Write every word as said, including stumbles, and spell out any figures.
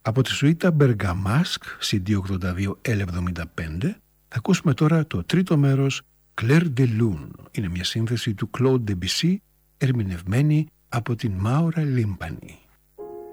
Από τη σουίτα Bergamasque, σι ντι ογδόντα δύο ελ εβδομήντα πέντε, θα ακούσουμε τώρα το τρίτο μέρος, Clair de Lune. Είναι μια σύνθεση του Claude Debussy, ερμηνευμένη από την Maura Limpani.